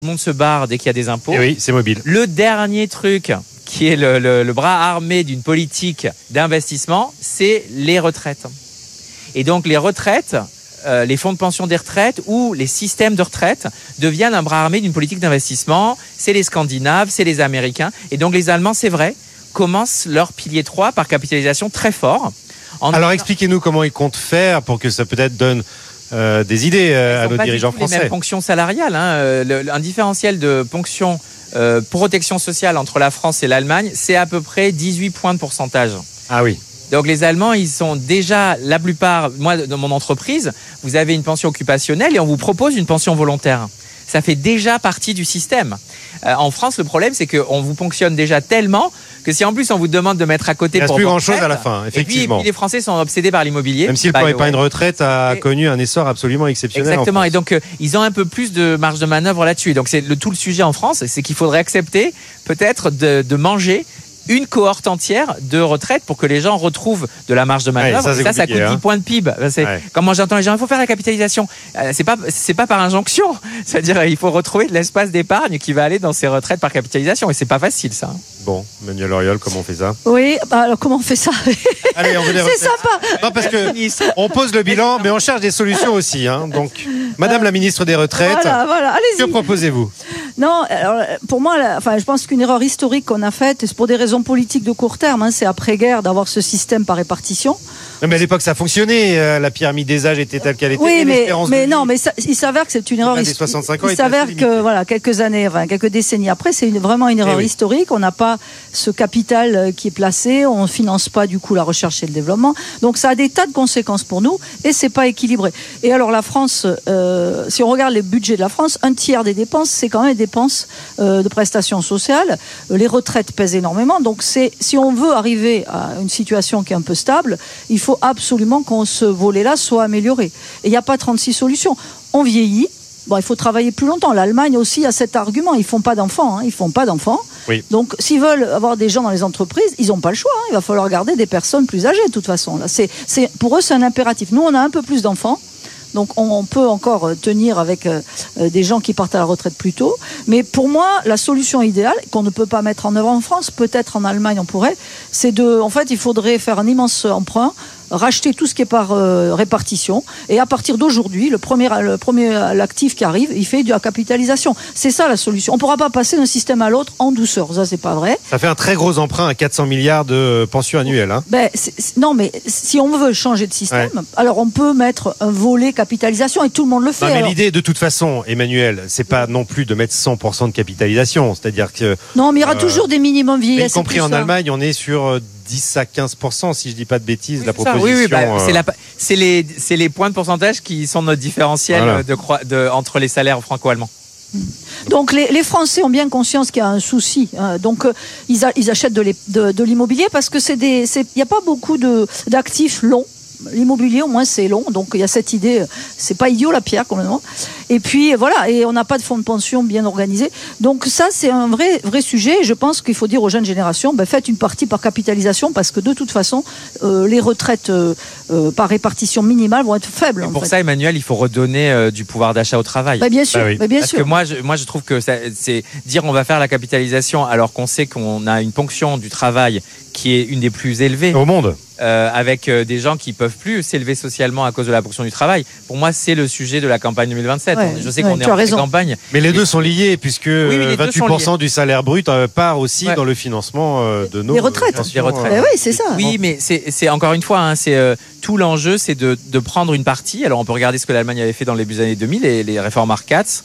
Tout le monde se barre dès qu'il y a des impôts. Et oui, c'est mobile. Le dernier truc qui est le bras armé d'une politique d'investissement, c'est les retraites. Et donc les retraites, les fonds de pension des retraites ou les systèmes de retraite deviennent un bras armé d'une politique d'investissement. C'est les Scandinaves, c'est les Américains. Et donc les Allemands, c'est vrai, commencent leur pilier 3 par capitalisation très fort. Alors expliquez-nous comment ils comptent faire pour que ça peut-être donne des idées à nos dirigeants français. Les mêmes ponctions salariales, un différentiel de ponction protection sociale entre la France et l'Allemagne, c'est à peu près 18 points de pourcentage. Ah oui. Donc les Allemands, ils sont déjà, la plupart, moi dans mon entreprise, vous avez une pension occupationnelle et on vous propose une pension volontaire. Ça fait déjà partie du système. En France, le problème, c'est qu'on vous ponctionne déjà tellement que si en plus on vous demande de mettre à côté pour... Il ne reste plus grand-chose à la fin, effectivement. Et puis les Français sont obsédés par l'immobilier. Même si le plan épargne retraite a connu un essor absolument exceptionnel. Exactement, et donc ils ont un peu plus de marge de manœuvre là-dessus. Donc c'est tout le sujet en France, c'est qu'il faudrait accepter peut-être de manger une cohorte entière de retraite pour que les gens retrouvent de la marge de manœuvre. Ouais, ça coûte 10 points de PIB. Quand moi j'entends les gens, il faut faire la capitalisation. C'est pas par injonction. C'est-à-dire il faut retrouver de l'espace d'épargne qui va aller dans ces retraites par capitalisation. Et c'est pas facile, ça. Bon, Manuel Auriol, comment on fait ça ? Oui, alors comment on fait ça ? Allez, on veut des c'est sympa. Non, parce que on pose le bilan, mais on cherche des solutions aussi. Donc, Madame la ministre des Retraites, voilà. Allez-y. Que proposez-vous ? Non, alors, pour moi, je pense qu'une erreur historique qu'on a faite, et c'est pour des raisons politiques de court terme, c'est après-guerre d'avoir ce système par répartition. Non, mais à l'époque, ça fonctionnait. La pyramide des âges était telle qu'elle était. Oui, mais il s'avère que c'est une erreur historique. Il s'avère que quelques décennies après, c'est vraiment une erreur historique. On n'a pas ce capital qui est placé, on ne finance pas du coup la recherche et le développement. Donc ça a des tas de conséquences pour nous et c'est pas équilibré. Et alors la France, si on regarde les budgets de la France, un tiers des dépenses, c'est quand même des dépenses de prestations sociales. Les retraites pèsent énormément. Donc si on veut arriver à une situation qui est un peu stable, il faut absolument qu'on ce volet-là soit amélioré. Et il n'y a pas 36 solutions. On vieillit. Bon, il faut travailler plus longtemps. L'Allemagne aussi a cet argument. Ils font pas d'enfants. Ils font pas d'enfants. Oui. Donc, s'ils veulent avoir des gens dans les entreprises, ils n'ont pas le choix. Il va falloir garder des personnes plus âgées, de toute façon. Là, pour eux, c'est un impératif. Nous, on a un peu plus d'enfants. Donc, on peut encore tenir avec des gens qui partent à la retraite plus tôt. Mais pour moi, la solution idéale, qu'on ne peut pas mettre en œuvre en France, peut-être en Allemagne, on pourrait, en fait, il faudrait faire un immense emprunt, racheter tout ce qui est par répartition, et à partir d'aujourd'hui, le premier actif qui arrive, il fait de la capitalisation. C'est ça la solution. On ne pourra pas passer d'un système à l'autre en douceur, ça c'est pas vrai. Ça fait un très gros emprunt à 400 milliards de pensions annuelles. Non, mais si on veut changer de système, alors on peut mettre un volet capitalisation et tout le monde le fait. Non, mais l'idée de toute façon, Emmanuel, c'est pas non plus de mettre 100% de capitalisation, c'est-à-dire que... Non, mais il y aura toujours des minimums vieillesse. Y compris en Allemagne, on est sur 10 à 15%, si je dis pas de bêtises, la proposition. C'est les points de pourcentage qui sont notre différentiel entre les salaires franco-allemands. Donc les Français ont bien conscience qu'il y a un souci. Donc ils achètent de l'immobilier parce que il n'y a pas beaucoup d'actifs longs. L'immobilier, au moins, c'est long. Donc, il y a cette idée, c'est pas idiot, la pierre, complètement. Et puis, voilà. Et on n'a pas de fonds de pension bien organisés. Donc, ça, c'est un vrai sujet. Et je pense qu'il faut dire aux jeunes générations, faites une partie par capitalisation parce que, de toute façon, les retraites par répartition minimale vont être faibles. Pour ça, Emmanuel, il faut redonner du pouvoir d'achat au travail. Bien sûr. Bien sûr. Que moi, je trouve que c'est dire on va faire la capitalisation alors qu'on sait qu'on a une ponction du travail qui est une des plus élevées au monde. Avec des gens qui peuvent plus s'élever socialement à cause de la ponction du travail. Pour moi, c'est le sujet de la campagne 2027. Je sais qu'on est en campagne. Mais les deux sont liés, puisque 28% du salaire brut part aussi dans le financement de nos retraites. Oui, c'est ça. Oui, mais c'est encore une fois, tout l'enjeu, c'est de prendre une partie. Alors, on peut regarder ce que l'Allemagne avait fait dans les début des années 2000, les réformes Hartz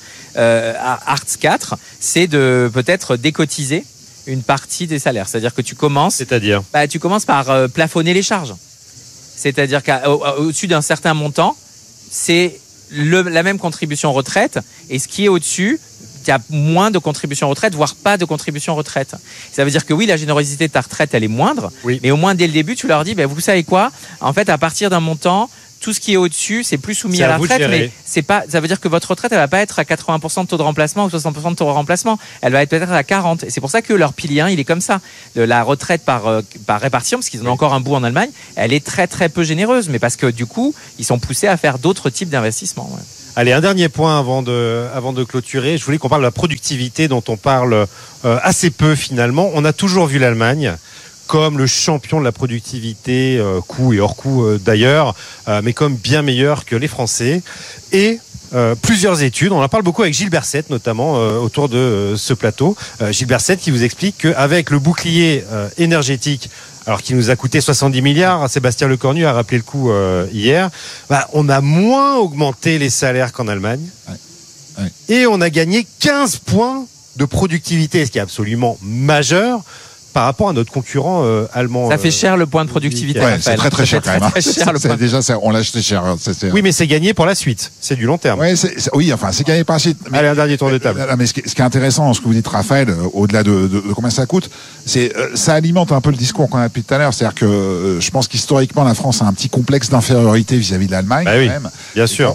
4, c'est de peut-être décotiser une partie des salaires. C'est-à-dire que tu commences par plafonner les charges. C'est-à-dire qu'au-dessus d'un certain montant, c'est la même contribution retraite, et ce qui est au-dessus, il y a moins de contribution retraite, voire pas de contribution retraite. Ça veut dire que oui, la générosité de ta retraite, elle est moindre, mais au moins dès le début, tu leur dis, vous savez quoi ? En fait, à partir d'un montant, tout ce qui est au-dessus, c'est plus soumis à la retraite, mais ça veut dire que votre retraite, elle va pas être à 80% de taux de remplacement ou 60% de taux de remplacement. Elle va être peut-être à 40%. Et c'est pour ça que leur pilier 1, il est comme ça. La retraite par répartition, parce qu'ils en ont encore un bout en Allemagne, elle est très très peu généreuse, mais parce que du coup, ils sont poussés à faire d'autres types d'investissements. Allez, un dernier point avant de clôturer. Je voulais qu'on parle de la productivité dont on parle assez peu finalement. On a toujours vu l'Allemagne comme le champion de la productivité, coût et hors coût d'ailleurs, mais comme bien meilleur que les Français. Et plusieurs études, on en parle beaucoup avec Gilles Berset notamment autour de ce plateau. Gilles Berset qui vous explique qu'avec le bouclier énergétique, alors qui nous a coûté 70 milliards, Sébastien Lecornu a rappelé le coup hier, on a moins augmenté les salaires qu'en Allemagne. Ouais. Et on a gagné 15 points de productivité, ce qui est absolument majeur par rapport à notre concurrent allemand. Ça fait cher le point de productivité. Ouais, c'est très cher quand même. Très cher, déjà, on l'a acheté cher. Oui, mais c'est gagné pour la suite. C'est du long terme. Ouais, c'est gagné par la suite. Mais, allez, un dernier tour de table. Mais ce qui est intéressant dans ce que vous dites, Raphaël, au-delà de combien ça coûte, c'est ça alimente un peu le discours qu'on a depuis tout à l'heure. C'est-à-dire que je pense qu'historiquement, la France a un petit complexe d'infériorité vis-à-vis de l'Allemagne. Oui, même. Bien sûr.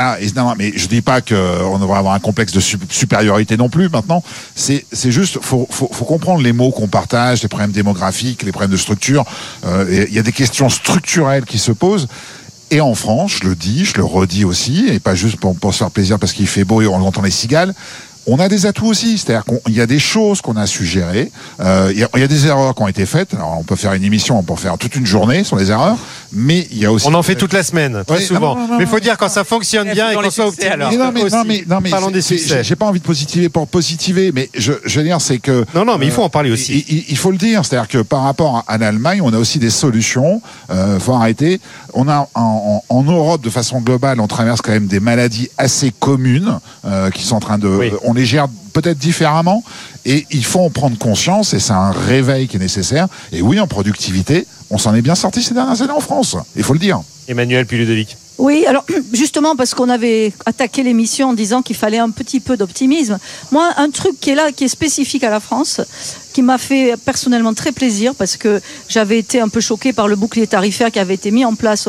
Mais je dis pas qu'on devrait avoir un complexe de supériorité non plus. Maintenant, c'est juste, faut comprendre les mots qu'on partage, les problèmes démographiques, les problèmes de structure. Il y a des questions structurelles qui se posent. Et en France, je le dis, je le redis aussi, et pas juste pour se faire plaisir parce qu'il fait beau et on entend les cigales. On a des atouts aussi, c'est-à-dire qu'il y a des choses qu'on a suggérées, il y a des erreurs qui ont été faites. Alors on peut faire une émission, on peut faire toute une journée sur les erreurs, mais il y a aussi... On en fait toute la semaine, très souvent. Mais il faut dire quand ça fonctionne bien et qu'on soit optimiste. Non, mais parlons des succès. J'ai pas envie de positiver pour positiver, mais je veux dire, c'est que... Non, mais il faut en parler aussi. Il faut le dire, c'est-à-dire que par rapport à l'Allemagne, on a aussi des solutions, faut arrêter. On a en Europe, de façon globale, on traverse quand même des maladies assez communes qui sont en train de... Oui. On les gère peut-être différemment et il faut en prendre conscience et c'est un réveil qui est nécessaire. Et oui, en productivité, on s'en est bien sorti ces dernières années en France, il faut le dire. Emmanuel puis Ludovic. Oui, alors justement parce qu'on avait attaqué l'émission en disant qu'il fallait un petit peu d'optimisme. Moi, un truc qui est là, qui est spécifique à la France, qui m'a fait personnellement très plaisir parce que j'avais été un peu choquée par le bouclier tarifaire qui avait été mis en place.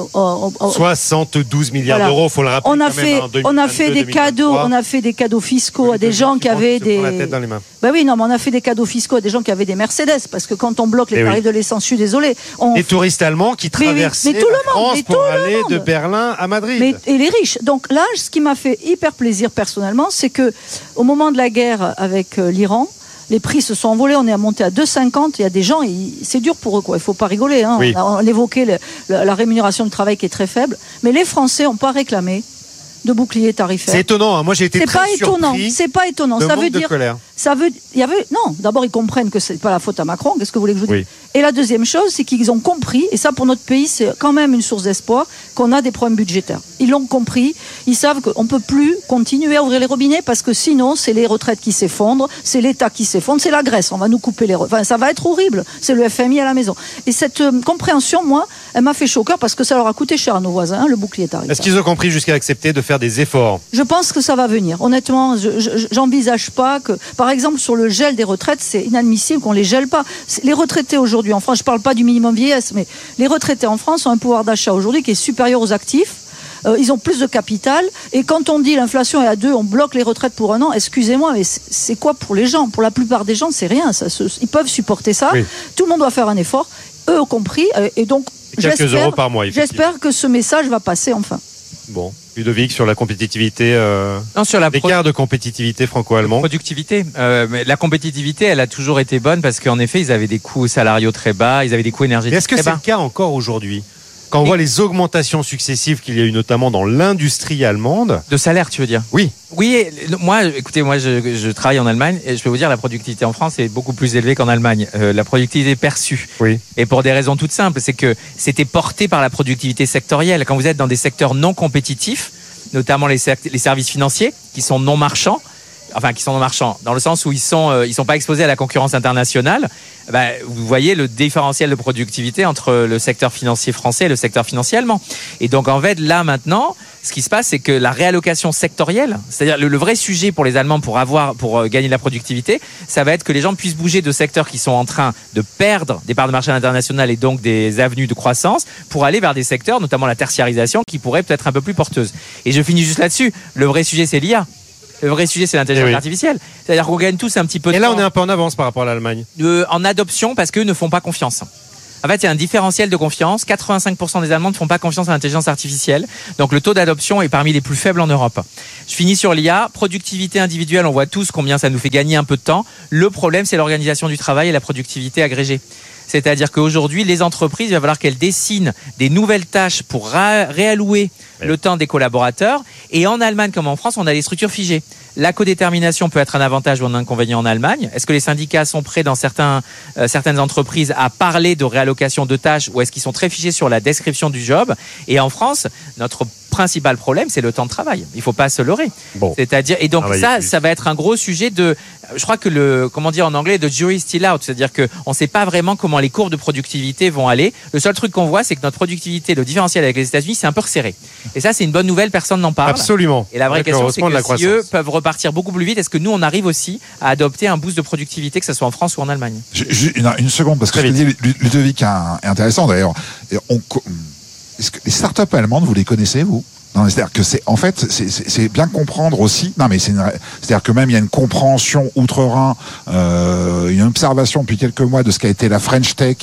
72 milliards d'euros, faut le rappeler. On a fait des cadeaux fiscaux à des gens qui avaient des. La tête dans les mains. Ben oui, non, mais on a fait des cadeaux fiscaux à des gens qui avaient des Mercedes parce que quand on bloque les tarifs de l'essence, je suis désolé. Les touristes allemands qui traversaient la France pour aller de Berlin à Madrid. Et les riches. Donc là, ce qui m'a fait hyper plaisir personnellement, c'est que au moment de la guerre avec l'Iran, les prix se sont envolés, on est monté à 2,50. Il y a des gens, c'est dur pour eux, quoi. Il faut pas rigoler. Hein. Oui. On évoquait la rémunération du travail qui est très faible, mais les Français n'ont pas réclamé de bouclier tarifaire. C'est étonnant. Hein. Moi, j'ai été très surpris. C'est pas étonnant. Ça veut dire. Non. D'abord, ils comprennent que c'est pas la faute à Macron. Qu'est-ce que vous voulez que je vous dise ? Et la deuxième chose, c'est qu'ils ont compris, et ça pour notre pays, c'est quand même une source d'espoir, qu'on a des problèmes budgétaires. Ils l'ont compris. Ils savent qu'on peut plus continuer à ouvrir les robinets parce que sinon, c'est les retraites qui s'effondrent, c'est l'État qui s'effondre, c'est la Grèce. On va nous couper les retraites. Enfin, ça va être horrible. C'est le FMI à la maison. Et cette compréhension, moi, elle m'a fait chaud au cœur parce que ça leur a coûté cher à nos voisins, le bouclier tarifaire. Est-ce qu'ils ont compris jusqu'à accepter de faire des efforts ? Je pense que ça va venir. Honnêtement, j'envisage pas que, par exemple, sur le gel des retraites, c'est inadmissible qu'on les gèle pas. Les retraités aujourd'hui en France, je parle pas du minimum vieillesse, mais les retraités en France ont un pouvoir d'achat aujourd'hui qui est supérieur aux actifs. Ils ont plus de capital. Et quand on dit l'inflation est à 2, on bloque les retraites pour un an, excusez-moi, mais c'est quoi pour les gens ? Pour la plupart des gens, c'est rien. Ils peuvent supporter ça. Oui. Tout le monde doit faire un effort, eux ont compris. Et donc, quelques euros par mois, j'espère que ce message va passer enfin. Bon. Ludovic, sur la compétitivité, sur l'écart de compétitivité franco-allemand. Productivité. Mais la compétitivité, elle a toujours été bonne parce qu'en effet, ils avaient des coûts salariaux très bas, ils avaient des coûts énergétiques très bas. Est-ce que c'est le cas encore aujourd'hui ? Quand on voit les augmentations successives qu'il y a eu notamment dans l'industrie allemande. De salaire, tu veux dire ? Oui. Oui, moi, écoutez, je travaille en Allemagne et je peux vous dire la productivité en France est beaucoup plus élevée qu'en Allemagne. La productivité perçue. Oui. Et pour des raisons toutes simples, c'est que c'était porté par la productivité sectorielle. Quand vous êtes dans des secteurs non compétitifs, notamment les services financiers qui sont non marchands, dans le sens où ils sont pas exposés à la concurrence internationale. Vous voyez le différentiel de productivité entre le secteur financier français et le secteur financier allemand. Et donc en fait là maintenant, ce qui se passe, c'est que la réallocation sectorielle, c'est-à-dire le vrai sujet pour les Allemands pour gagner de la productivité, ça va être que les gens puissent bouger de secteurs qui sont en train de perdre des parts de marché internationales et donc des avenues de croissance pour aller vers des secteurs, notamment la tertiarisation, qui pourraient peut-être un peu plus porteuses. Et je finis juste là-dessus. Le vrai sujet, c'est l'IA. Le vrai sujet, c'est l'intelligence artificielle. C'est-à-dire qu'on gagne tous un petit peu de temps. Et là, on est un peu en avance par rapport à l'Allemagne. En adoption, parce qu'eux ne font pas confiance. En fait, il y a un différentiel de confiance. 85% des Allemands ne font pas confiance à l'intelligence artificielle. Donc, le taux d'adoption est parmi les plus faibles en Europe. Je finis sur l'IA. Productivité individuelle, on voit tous combien ça nous fait gagner un peu de temps. Le problème, c'est l'organisation du travail et la productivité agrégée. C'est-à-dire qu'aujourd'hui, les entreprises, il va falloir qu'elles dessinent des nouvelles tâches pour réallouer le temps des collaborateurs. Et en Allemagne comme en France, on a des structures figées. La codétermination peut être un avantage ou un inconvénient en Allemagne. Est-ce que les syndicats sont prêts dans certaines entreprises à parler de réallocation de tâches ou est-ce qu'ils sont très figés sur la description du job? Et en France, notre principal problème, c'est le temps de travail. Il ne faut pas se leurrer. Bon. C'est-à-dire, et donc ça va être un gros sujet de, je crois que comment dire en anglais, the jury is still out. C'est-à-dire qu'on ne sait pas vraiment comment les courbes de productivité vont aller. Le seul truc qu'on voit, c'est que notre productivité, le différentiel avec les États-Unis, c'est un peu resserré. Et ça, c'est une bonne nouvelle, personne n'en parle. Absolument. Et la vraie question, c'est que si eux peuvent repartir beaucoup plus vite, est-ce que nous, on arrive aussi à adopter un boost de productivité, que ce soit en France ou en Allemagne? Une seconde, parce que ce que dit Ludovic est intéressant d'ailleurs. Est-ce que les startups allemandes, vous les connaissez, vous? Non, c'est-à-dire que c'est bien comprendre aussi. Non, mais c'est-à-dire que même il y a une compréhension outre-Rhin, une observation depuis quelques mois de ce qu'a été la French Tech,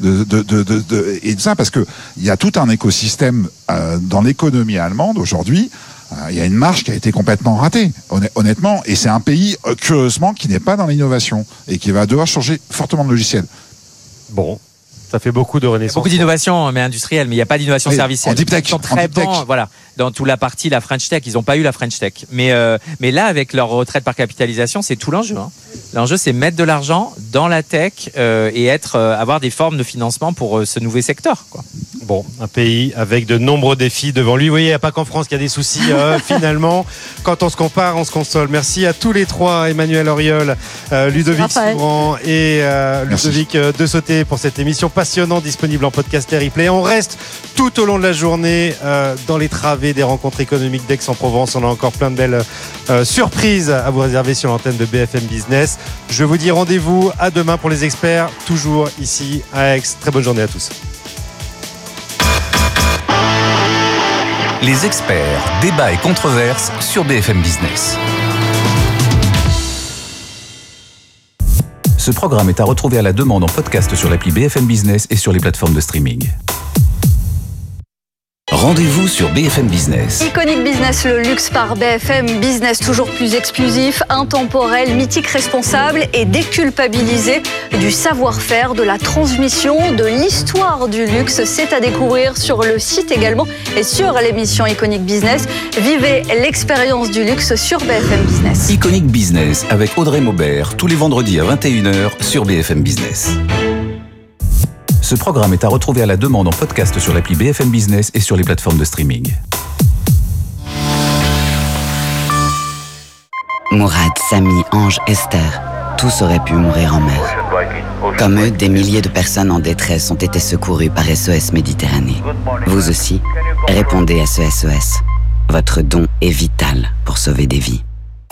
et de ça, parce que il y a tout un écosystème dans l'économie allemande aujourd'hui. Il y a une marche qui a été complètement ratée, honnêtement, et c'est un pays curieusement qui n'est pas dans l'innovation et qui va devoir changer fortement de logiciel. Bon. Ça fait beaucoup de renaissance. Beaucoup d'innovation, mais industrielle, mais il n'y a pas d'innovation servicielle. En deep tech. Ils sont très bons, voilà, dans toute la partie, la French Tech. Ils n'ont pas eu la French Tech. Mais là, avec leur retraite par capitalisation, c'est tout l'enjeu. Hein. L'enjeu, c'est mettre de l'argent dans la tech et avoir des formes de financement pour ce nouveau secteur, quoi. Bon, un pays avec de nombreux défis devant lui. Vous voyez, il n'y a pas qu'en France qu'il y a des soucis. Finalement, quand on se compare, on se console. Merci à tous les trois, Emmanuel Auriol, Ludovic Souran et Ludovic De Sauté pour cette émission passionnante disponible en podcast et replay. On reste tout au long de la journée dans les travées des rencontres économiques d'Aix-en-Provence. On a encore plein de belles surprises à vous réserver sur l'antenne de BFM Business. Je vous dis rendez-vous à demain pour les experts, toujours ici à Aix. Très bonne journée à tous. Les experts, débats et controverses sur BFM Business. Ce programme est à retrouver à la demande en podcast sur l'appli BFM Business et sur les plateformes de streaming. Rendez-vous sur BFM Business. Iconic Business, le luxe par BFM Business, toujours plus exclusif, intemporel, mythique, responsable et déculpabilisé du savoir-faire, de la transmission, de l'histoire du luxe. C'est à découvrir sur le site également et sur l'émission Iconic Business. Vivez l'expérience du luxe sur BFM Business. Iconic Business avec Audrey Maubert, tous les vendredis à 21h sur BFM Business. Ce programme est à retrouver à la demande en podcast sur l'appli BFM Business et sur les plateformes de streaming. Mourad, Samy, Ange, Esther, tous auraient pu mourir en mer. Comme eux, des milliers de personnes en détresse ont été secourues par SOS Méditerranée. Vous aussi, répondez à ce SOS. Votre don est vital pour sauver des vies.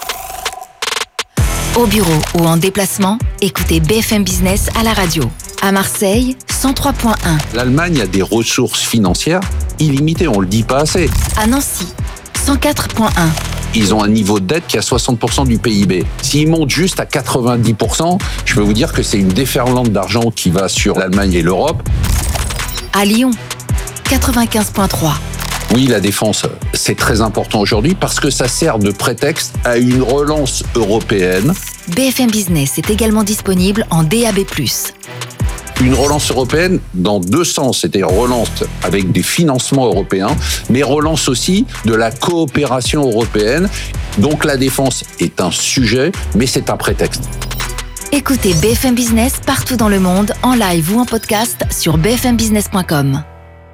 Au bureau ou en déplacement, écoutez BFM Business à la radio. À Marseille, 103.1. L'Allemagne a des ressources financières illimitées, on ne le dit pas assez. À Nancy, 104.1. Ils ont un niveau de dette qui est à 60% du PIB. S'ils montent juste à 90%, je peux vous dire que c'est une déferlante d'argent qui va sur l'Allemagne et l'Europe. À Lyon, 95.3. Oui, la défense, c'est très important aujourd'hui parce que ça sert de prétexte à une relance européenne. BFM Business est également disponible en DAB+. Une relance européenne dans deux sens, c'est-à-dire relance avec des financements européens, mais relance aussi de la coopération européenne. Donc la défense est un sujet, mais c'est un prétexte. Écoutez BFM Business partout dans le monde, en live ou en podcast sur bfmbusiness.com.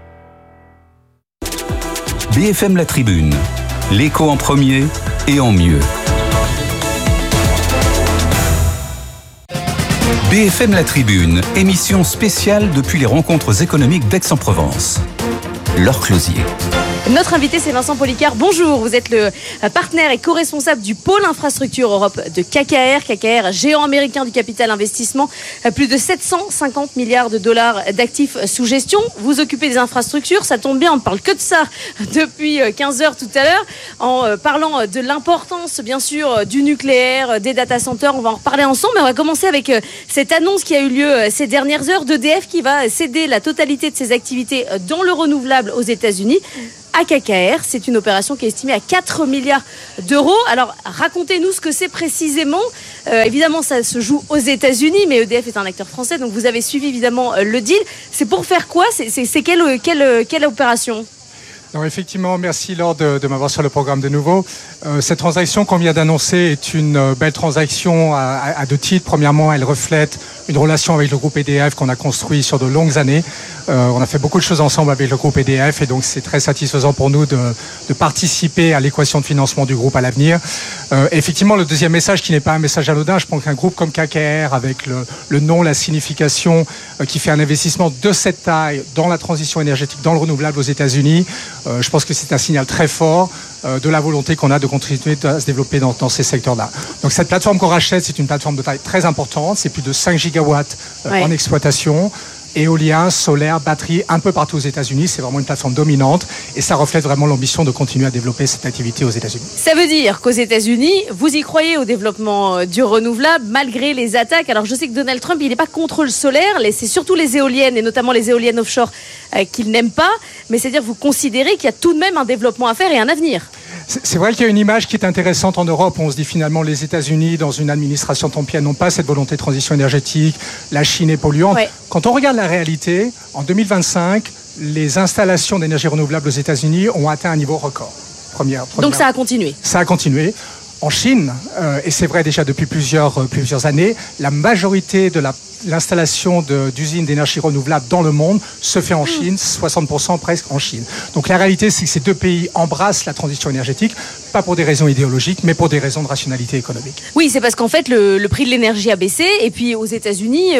BFM La Tribune, l'écho en premier et en mieux. BFM La Tribune, émission spéciale depuis les rencontres économiques d'Aix-en-Provence. Laure Closier. Notre invité, c'est Vincent Policart. Bonjour, vous êtes le partenaire et co-responsable du pôle infrastructure Europe de KKR. KKR, géant américain du capital investissement, plus de 750 milliards de dollars d'actifs sous gestion. Vous occupez des infrastructures, ça tombe bien, on ne parle que de ça depuis 15 heures tout à l'heure, en parlant de l'importance, bien sûr, du nucléaire, des data centers. On va en reparler ensemble, mais on va commencer avec cette annonce qui a eu lieu ces dernières heures d'EDF qui va céder la totalité de ses activités dans le renouvelable aux États-Unis à KKR. C'est une opération qui est estimée à 4 milliards d'euros. Alors, racontez-nous ce que c'est précisément. Évidemment, ça se joue aux États-Unis, mais EDF est un acteur français, donc vous avez suivi évidemment le deal. C'est pour faire quoi ? C'est quelle opération ? Alors effectivement, merci Laure de m'avoir sur le programme de nouveau. Cette transaction qu'on vient d'annoncer est une belle transaction à deux titres. Premièrement, elle reflète une relation avec le groupe EDF qu'on a construit sur de longues années. On a fait beaucoup de choses ensemble avec le groupe EDF et donc c'est très satisfaisant pour nous de participer à l'équation de financement du groupe à l'avenir. Effectivement, le deuxième message qui n'est pas un message anodin, je pense qu'un groupe comme KKR avec le nom, la signification, qui fait un investissement de cette taille dans la transition énergétique, dans le renouvelable aux États-Unis, je pense que c'est un signal très fort de la volonté qu'on a de continuer à se développer dans ces secteurs-là. Donc cette plateforme qu'on rachète, c'est une plateforme de taille très importante, c'est plus de 5 gigawatts en exploitation, éolien, solaire, batterie, un peu partout aux États-Unis, c'est vraiment une plateforme dominante et ça reflète vraiment l'ambition de continuer à développer cette activité aux États-Unis. Ça veut dire qu'aux États-Unis, vous y croyez au développement du renouvelable malgré les attaques. Alors je sais que Donald Trump, il n'est pas contre le solaire, c'est surtout les éoliennes et notamment les éoliennes offshore qu'il n'aime pas, mais c'est-à-dire que vous considérez qu'il y a tout de même un développement à faire et un avenir. C'est vrai qu'il y a une image qui est intéressante en Europe. On se dit finalement les États-Unis, dans une administration trumpienne, n'ont pas cette volonté de transition énergétique. La Chine est polluante. Ouais. Quand on regarde la réalité, en 2025, les installations d'énergie renouvelable aux États-Unis ont atteint un niveau record. Donc ça a continué. Ça a continué. En Chine, et c'est vrai déjà depuis plusieurs années, la majorité de l'installation d'usines d'énergie renouvelable dans le monde se fait en Chine, 60% presque en Chine. Donc la réalité, c'est que ces deux pays embrassent la transition énergétique, pas pour des raisons idéologiques, mais pour des raisons de rationalité économique. Oui, c'est parce qu'en fait, le prix de l'énergie a baissé, et puis aux États-Unis,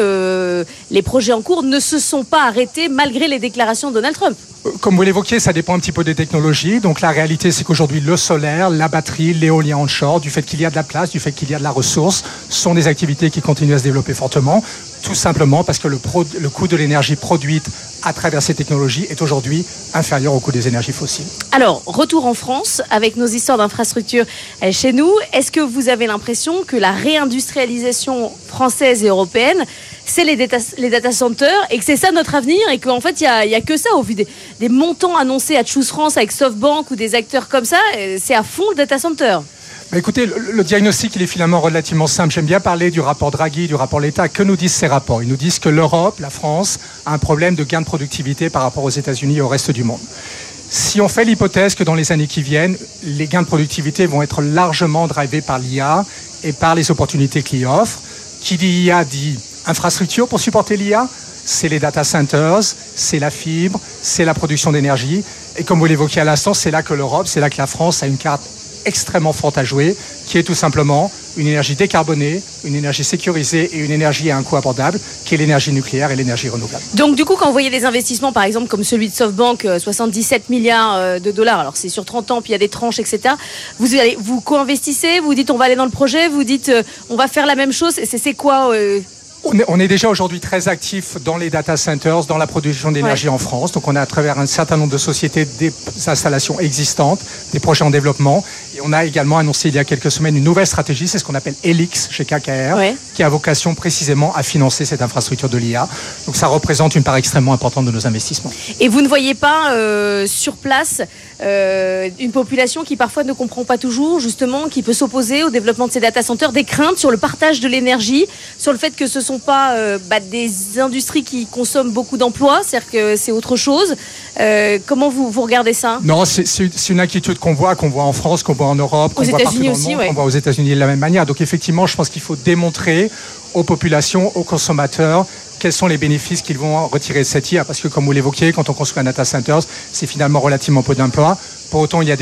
les projets en cours ne se sont pas arrêtés malgré les déclarations de Donald Trump. Comme vous l'évoquiez, ça dépend un petit peu des technologies. Donc la réalité, c'est qu'aujourd'hui, le solaire, la batterie, l'éolien onshore, du fait qu'il y a de la place, du fait qu'il y a de la ressource, sont des activités qui continuent à se développer fortement, tout simplement parce que le coût de l'énergie produite à travers ces technologies est aujourd'hui inférieur au coût des énergies fossiles. Alors, retour en France, avec nos histoires d'infrastructures chez nous, est-ce que vous avez l'impression que la réindustrialisation française et européenne, c'est les data centers et que c'est ça notre avenir et qu'en fait, il n'y a que ça au vu des montants annoncés à Choose France avec SoftBank ou des acteurs comme ça, c'est à fond le data center. Écoutez, le diagnostic, il est finalement relativement simple. J'aime bien parler du rapport Draghi, du rapport L'État. Que nous disent ces rapports ? Ils nous disent que l'Europe, la France, a un problème de gain de productivité par rapport aux États-Unis et au reste du monde. Si on fait l'hypothèse que dans les années qui viennent, les gains de productivité vont être largement drivés par l'IA et par les opportunités que l'IA offre, qui dit IA dit infrastructure pour supporter l'IA, c'est les data centers, c'est la fibre, c'est la production d'énergie. Et comme vous l'évoquiez à l'instant, c'est là que l'Europe, c'est là que la France a une carte extrêmement forte à jouer, qui est tout simplement une énergie décarbonée, une énergie sécurisée et une énergie à un coût abordable, qui est l'énergie nucléaire et l'énergie renouvelable. Donc du coup, quand vous voyez des investissements, par exemple, comme celui de SoftBank, 77 milliards de dollars, alors c'est sur 30 ans, puis il y a des tranches, etc., vous co-investissez, vous dites on va aller dans le projet, vous dites on va faire la même chose, c'est quoi On est déjà aujourd'hui très actif dans les data centers, dans la production d'énergie en France. Donc on a à travers un certain nombre de sociétés des installations existantes, des projets en développement. Et on a également annoncé il y a quelques semaines une nouvelle stratégie, c'est ce qu'on appelle Helix chez KKR, qui a vocation précisément à financer cette infrastructure de l'IA. Donc ça représente une part extrêmement importante de nos investissements. Et vous ne voyez pas sur place une population qui parfois ne comprend pas toujours, justement, qui peut s'opposer au développement de ces data centers, des craintes sur le partage de l'énergie, sur le fait que ce ne sont pas des industries qui consomment beaucoup d'emplois, c'est-à-dire que c'est autre chose. Comment vous regardez ça ? Non, c'est une inquiétude qu'on voit en France, qu'on voit en Europe, qu'on voit partout dans le monde, qu'on voit aux États-Unis de la même manière. Donc effectivement, je pense qu'il faut démontrer aux populations, aux consommateurs, quels sont les bénéfices qu'ils vont retirer de cette IA. Parce que comme vous l'évoquiez, quand on construit un data center, c'est finalement relativement peu d'emplois. Pour autant, il y a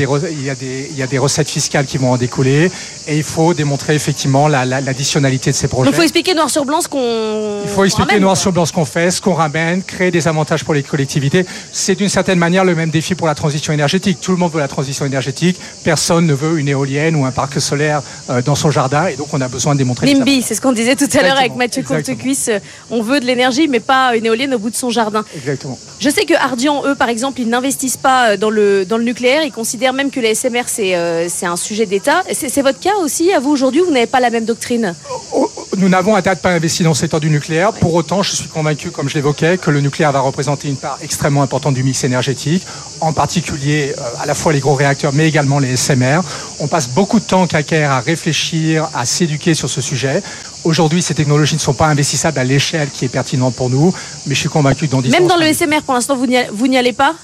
des recettes fiscales qui vont en découler et il faut démontrer effectivement l'additionnalité de ces projets. Donc il faut expliquer noir sur blanc ce qu'on Il faut expliquer ramène, noir sur blanc ce qu'on fait, ce qu'on ramène, créer des avantages pour les collectivités. C'est d'une certaine manière le même défi pour la transition énergétique. Tout le monde veut la transition énergétique. Personne ne veut une éolienne ou un parc solaire dans son jardin et donc on a besoin de démontrer NIMBY, c'est ce qu'on disait tout à l'heure avec Mathieu Courtecuisse. On veut de l'énergie mais pas une éolienne au bout de son jardin. Exactement. Je sais que Ardian, eux, par exemple, ils n'investissent pas dans le nucléaire. Ils considèrent même que les SMR, c'est un sujet d'État. C'est votre cas aussi, à vous, aujourd'hui, vous n'avez pas la même doctrine? Nous n'avons à date pas investi dans le secteur du nucléaire. Pour autant, je suis convaincu, comme je l'évoquais, que le nucléaire va représenter une part extrêmement importante du mix énergétique, en particulier à la fois les gros réacteurs, mais également les SMR. On passe beaucoup de temps, KKR, à réfléchir, à s'éduquer sur ce sujet. Aujourd'hui, ces technologies ne sont pas investissables à l'échelle qui est pertinente pour nous, mais je suis convaincu que dans 10 ans... Même dans le SMR, pour l'instant, vous n'y allez pas?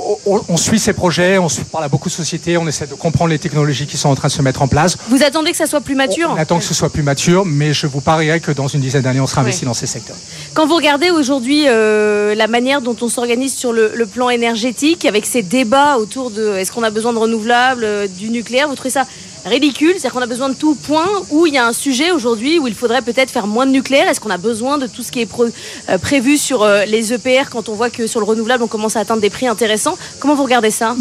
On suit ces projets, on parle à beaucoup de sociétés, on essaie de comprendre les technologies qui sont en train de se mettre en place. Vous attendez que ça soit plus mature? On attend que ce soit plus mature, mais je vous parierais que dans une dizaine d'années, on sera investi dans ces secteurs. Quand vous regardez aujourd'hui la manière dont on s'organise sur le plan énergétique, avec ces débats autour de est-ce qu'on a besoin de renouvelables, du nucléaire, vous trouvez ça ridicule? C'est-à-dire qu'on a besoin de tout, point, où il y a un sujet aujourd'hui où il faudrait peut-être faire moins de nucléaire? Est-ce qu'on a besoin de tout ce qui est prévu sur les EPR quand on voit que sur le renouvelable on commence à atteindre des prix intéressants? Comment vous regardez ça?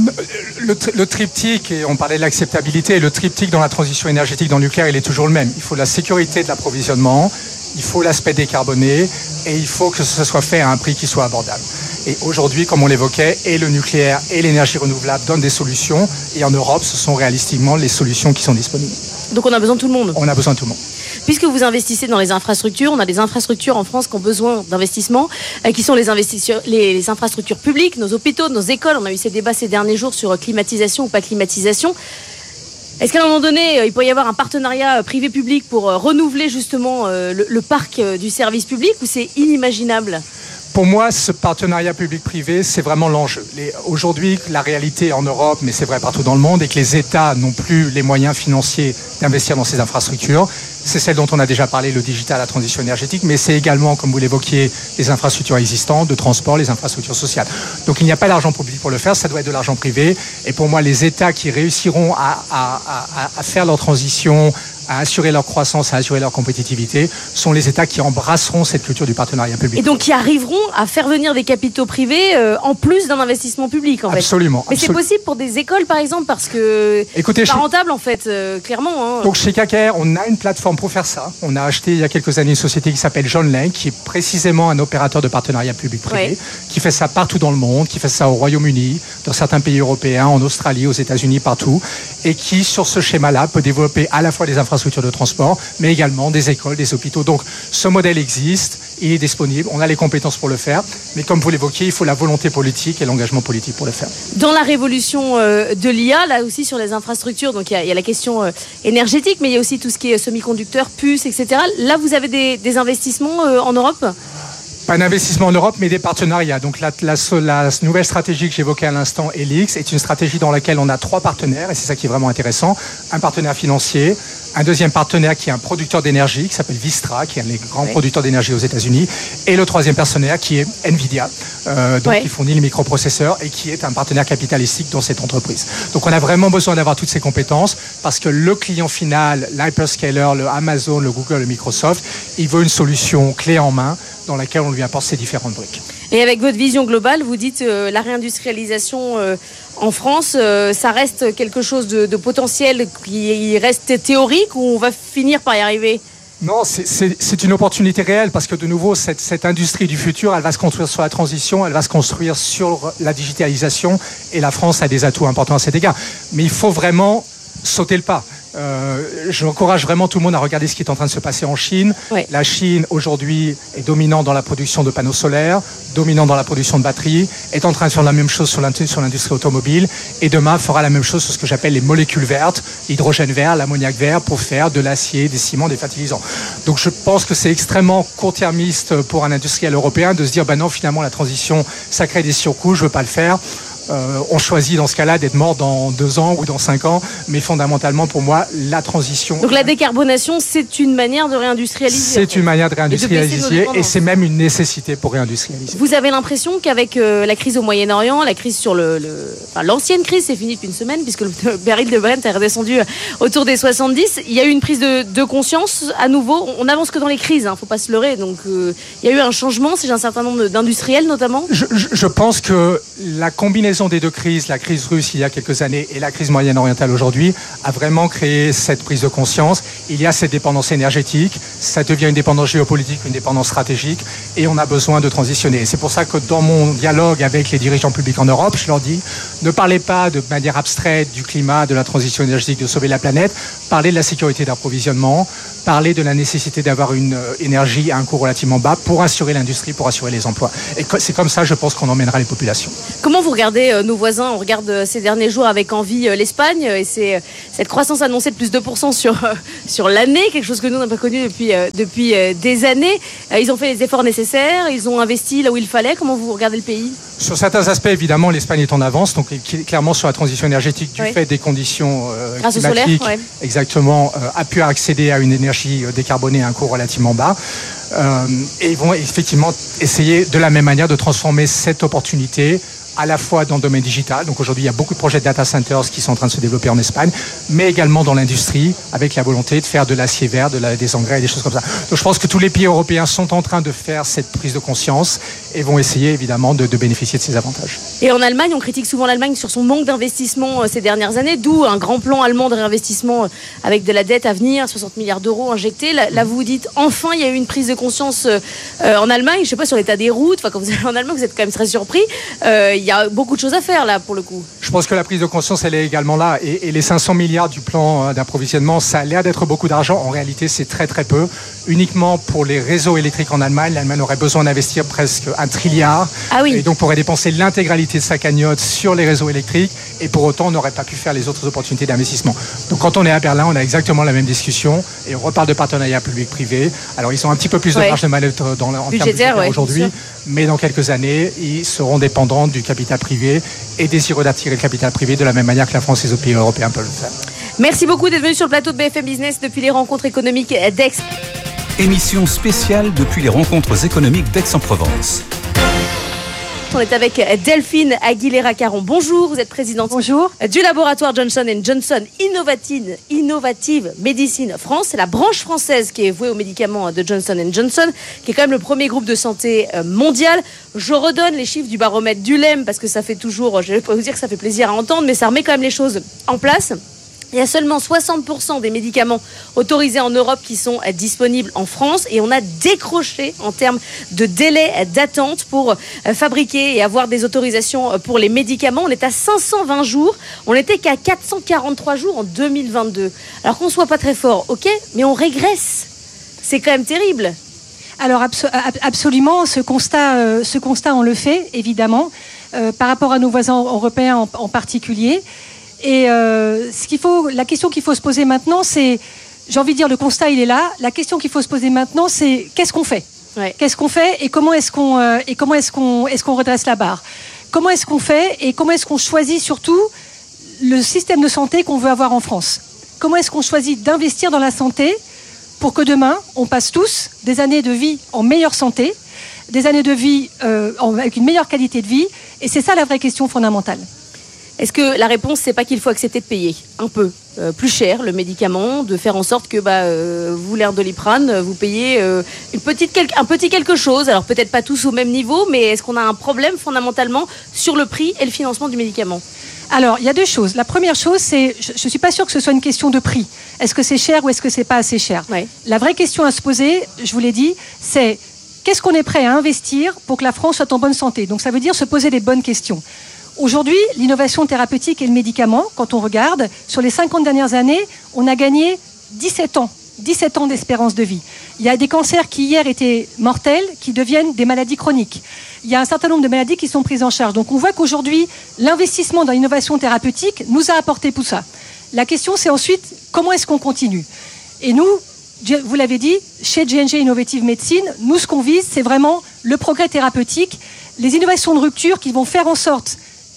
Le triptyque, et on parlait de l'acceptabilité, le triptyque dans la transition énergétique dans le nucléaire, il est toujours le même. Il faut la sécurité de l'approvisionnement, il faut l'aspect décarboné et il faut que ce soit fait à un prix qui soit abordable. Et aujourd'hui, comme on l'évoquait, et le nucléaire et l'énergie renouvelable donnent des solutions. Et en Europe, ce sont réalistiquement les solutions qui sont disponibles. Donc on a besoin de tout le monde? On a besoin de tout le monde. Puisque vous investissez dans les infrastructures, on a des infrastructures en France qui ont besoin d'investissement, qui sont les infrastructures publiques, nos hôpitaux, nos écoles. On a eu ces débats ces derniers jours sur climatisation ou pas climatisation. Est-ce qu'à un moment donné, il pourrait y avoir un partenariat privé-public pour renouveler justement le parc du service public, ou c'est inimaginable? Pour moi, ce partenariat public-privé, c'est vraiment l'enjeu. Aujourd'hui, la réalité en Europe, mais c'est vrai partout dans le monde, est que les États n'ont plus les moyens financiers d'investir dans ces infrastructures. C'est celle dont on a déjà parlé, le digital, la transition énergétique, mais c'est également, comme vous l'évoquiez, les infrastructures existantes, de transport, les infrastructures sociales. Donc il n'y a pas d'argent public pour le faire, ça doit être de l'argent privé. Et pour moi, les États qui réussiront à faire leur transition, à assurer leur croissance, à assurer leur compétitivité, sont les États qui embrasseront cette culture du partenariat public. Et donc qui arriveront à faire venir des capitaux privés en plus d'un investissement public, en fait. Absolument. Mais c'est possible pour des écoles, par exemple, parce que c'est pas rentable, en fait, clairement. Hein. Donc chez KKR, on a une plateforme pour faire ça. On a acheté il y a quelques années une société qui s'appelle John Laing, qui est précisément un opérateur de partenariat public-privé, qui fait ça partout dans le monde, qui fait ça au Royaume-Uni, dans certains pays européens, en Australie, aux États-Unis, partout, et qui, sur ce schéma-là, peut développer à la fois des infrastructures de transport, mais également des écoles, des hôpitaux. Donc ce modèle existe, il est disponible, on a les compétences pour le faire, mais comme vous l'évoquiez, il faut la volonté politique et l'engagement politique pour le faire. Dans la révolution de l'IA, là aussi sur les infrastructures, donc il y a la question énergétique, mais il y a aussi tout ce qui est semi-conducteurs, puces, etc. Là, vous avez des investissements en Europe ? Pas d'investissement en Europe, mais des partenariats. Donc la nouvelle stratégie que j'évoquais à l'instant, Helix, est une stratégie dans laquelle on a 3 partenaires, et c'est ça qui est vraiment intéressant. Un partenaire financier, un deuxième partenaire qui est un producteur d'énergie, qui s'appelle Vistra, qui est un des grands producteurs d'énergie aux États-Unis, et le troisième partenaire qui est Nvidia, qui fournit les microprocesseurs et qui est un partenaire capitalistique dans cette entreprise. Donc on a vraiment besoin d'avoir toutes ces compétences parce que le client final, l'hyperscaler, le Amazon, le Google, le Microsoft, il veut une solution clé en main dans laquelle on lui apporte ces différentes briques. Et avec votre vision globale, vous dites la réindustrialisation en France, ça reste quelque chose de potentiel qui reste théorique ou on va finir par y arriver ? Non, c'est une opportunité réelle parce que de nouveau, cette industrie du futur, elle va se construire sur la transition, elle va se construire sur la digitalisation et la France a des atouts importants à cet égard. Mais il faut vraiment sauter le pas. J'encourage vraiment tout le monde à regarder ce qui est en train de se passer en Chine. Oui. La Chine, aujourd'hui, est dominante dans la production de panneaux solaires, dominante dans la production de batteries, est en train de faire la même chose sur l'industrie automobile, et demain fera la même chose sur ce que j'appelle les molécules vertes, l'hydrogène vert, l'ammoniac vert, pour faire de l'acier, des ciments, des fertilisants. Donc je pense que c'est extrêmement court-termiste pour un industriel européen de se dire, non, finalement, la transition, ça crée des surcoûts, je ne veux pas le faire. on choisit dans ce cas-là d'être mort dans 2 ans ou dans 5 ans, mais fondamentalement pour moi la transition... Donc la décarbonation, c'est une manière de réindustrialiser. C'est une manière de réindustrialiser et c'est même une nécessité pour réindustrialiser. Vous avez l'impression qu'avec la crise au Moyen-Orient, la crise sur l'ancienne crise, c'est fini depuis une semaine puisque le baril de Brent est redescendu autour des 70, il y a eu une prise de conscience à nouveau. On n'avance que dans les crises, faut pas se leurrer. Donc il y a eu un changement chez un certain nombre d'industriels notamment. Je pense que la combinaison des deux crises, la crise russe il y a quelques années et la crise moyenne-orientale aujourd'hui, a vraiment créé cette prise de conscience. Il y a cette dépendance énergétique, ça devient une dépendance géopolitique, une dépendance stratégique et on a besoin de transitionner. C'est pour ça que dans mon dialogue avec les dirigeants publics en Europe, je leur dis, ne parlez pas de manière abstraite du climat, de la transition énergétique, de sauver la planète, parlez de la sécurité d'approvisionnement, parlez de la nécessité d'avoir une énergie à un coût relativement bas pour assurer l'industrie, pour assurer les emplois. Et c'est comme ça, je pense, qu'on emmènera les populations. Comment vous regardez nos voisins? On regarde ces derniers jours avec envie l'Espagne et c'est cette croissance annoncée de plus de 2% sur l'année, quelque chose que nous n'avons pas connu depuis des années. Ils ont fait les efforts nécessaires, ils ont investi là où il fallait. Comment vous regardez le pays? Sur certains aspects, évidemment, l'Espagne est en avance, donc clairement sur la transition énergétique du fait des conditions climatiques, solaire, exactement, a pu accéder à une énergie décarbonée à un coût relativement bas. Et ils vont effectivement essayer de la même manière de transformer cette opportunité à la fois dans le domaine digital. Donc aujourd'hui, il y a beaucoup de projets de data centers qui sont en train de se développer en Espagne, mais également dans l'industrie, avec la volonté de faire de l'acier vert, des engrais, des choses comme ça. Donc je pense que tous les pays européens sont en train de faire cette prise de conscience et vont essayer évidemment de bénéficier de ces avantages. Et en Allemagne, on critique souvent l'Allemagne sur son manque d'investissement ces dernières années, d'où un grand plan allemand de réinvestissement avec de la dette à venir, 60 milliards d'euros injectés. Là, vous dites, enfin, il y a eu une prise de conscience en Allemagne, je ne sais pas, sur l'état des routes. Enfin, quand vous allez en Allemagne, vous êtes quand même très surpris. Il y a beaucoup de choses à faire là pour le coup. Je pense que la prise de conscience elle est également là et les 500 milliards du plan d'approvisionnement, ça a l'air d'être beaucoup d'argent. En réalité, c'est très très peu. Uniquement pour les réseaux électriques en Allemagne, l'Allemagne aurait besoin d'investir presque 1 trilliard. Ah oui. Et donc pourrait dépenser l'intégralité de sa cagnotte sur les réseaux électriques et pour autant on n'aurait pas pu faire les autres opportunités d'investissement. Donc quand on est à Berlin, on a exactement la même discussion et on reparle de partenariat public-privé. Alors ils ont un petit peu plus de marge de manœuvre en termes budgétaires aujourd'hui, mais dans quelques années, ils seront dépendants du capital privé et désireux d'attirer le capital privé de la même manière que la France et les autres pays européens peuvent le faire. Merci beaucoup d'être venu sur le plateau de BFM Business depuis les rencontres économiques d'Aix. Émission spéciale depuis les rencontres économiques d'Aix-en-Provence. On est avec Delphine Aguilera-Caron. Bonjour, vous êtes présidente du laboratoire Johnson & Johnson Innovative Medicine France. C'est la branche française qui est vouée aux médicaments de Johnson & Johnson, qui est quand même le premier groupe de santé mondial. Je redonne les chiffres du baromètre du LEM parce que ça fait toujours, je ne vais pas vous dire que ça fait plaisir à entendre, mais ça remet quand même les choses en place. Il y a seulement 60% des médicaments autorisés en Europe qui sont disponibles en France et on a décroché en termes de délai d'attente pour fabriquer et avoir des autorisations pour les médicaments. On est à 520 jours, on n'était qu'à 443 jours en 2022. Alors qu'on ne soit pas très fort, ok, mais on régresse. C'est quand même terrible. Alors absolument, ce constat on le fait évidemment par rapport à nos voisins européens en particulier. Et la question qu'il faut se poser maintenant, c'est, j'ai envie de dire, le constat il est là. La question qu'il faut se poser maintenant, c'est qu'est-ce qu'on fait ? Qu'est-ce qu'on fait et comment est-ce qu'on redresse la barre ? Comment est-ce qu'on fait et comment est-ce qu'on choisit surtout le système de santé qu'on veut avoir en France ? Comment est-ce qu'on choisit d'investir dans la santé pour que demain on passe tous des années de vie en meilleure santé, des années de vie avec une meilleure qualité de vie ? Et c'est ça la vraie question fondamentale. Est-ce que la réponse, c'est pas qu'il faut accepter de payer un peu plus cher le médicament, de faire en sorte que vous voulez un Doliprane, vous payez un petit quelque chose, alors peut-être pas tous au même niveau, mais est-ce qu'on a un problème fondamentalement sur le prix et le financement du médicament ? Alors, il y a deux choses. La première chose, c'est, je ne suis pas sûre que ce soit une question de prix. Est-ce que c'est cher ou est-ce que c'est pas assez cher ? La vraie question à se poser, je vous l'ai dit, c'est qu'est-ce qu'on est prêt à investir pour que la France soit en bonne santé ? Donc ça veut dire se poser les bonnes questions. Aujourd'hui, l'innovation thérapeutique et le médicament, quand on regarde, sur les 50 dernières années, on a gagné 17 ans d'espérance de vie. Il y a des cancers qui hier étaient mortels, qui deviennent des maladies chroniques. Il y a un certain nombre de maladies qui sont prises en charge. Donc on voit qu'aujourd'hui, l'investissement dans l'innovation thérapeutique nous a apporté tout ça. La question, c'est ensuite, comment est-ce qu'on continue ? Et nous, vous l'avez dit, chez J&J Innovative Medicine, nous, ce qu'on vise, c'est vraiment le progrès thérapeutique, les innovations de rupture qui vont faire en sorte